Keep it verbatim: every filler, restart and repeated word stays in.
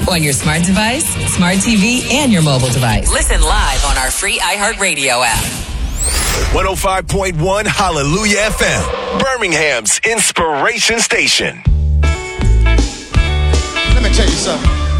On your smart device, smart T V, and your mobile device. Listen live on our free iHeartRadio app. one oh five point one Hallelujah F M, Birmingham's inspiration station. Let me tell you something.